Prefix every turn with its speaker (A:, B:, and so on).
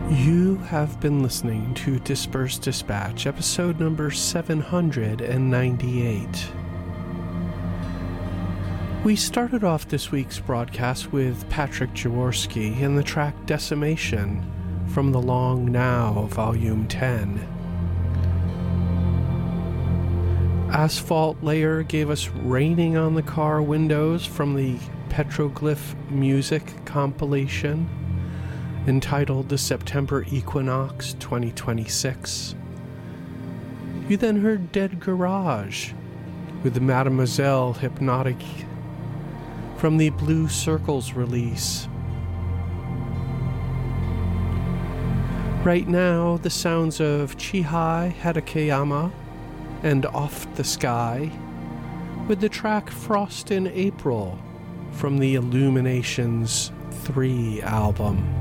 A: You have been listening to Dispersed Dispatch, episode number 798. We started off this week's broadcast with Patrick Jaworski and the track Decimation from The Long Now, Volume 10. Asphalt Layer gave us Raining on the Car Windows from the Petroglyph Music compilation, entitled The September Equinox 2026. You then heard Dead Garage with the Mademoiselle Hypnotique from the Blue Circles release. Right now, the sounds of Chihai Hadakeyama and Off the Sky with the track Frost in April from the Illuminations 3 album.